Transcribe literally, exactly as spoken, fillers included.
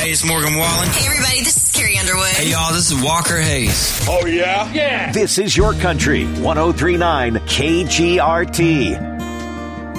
Hey, it's Morgan Wallen. Hey, everybody, this is Carrie Underwood. Hey, y'all, this is Walker Hayes. Oh, yeah? Yeah. This is your country, one oh three point nine K G R T.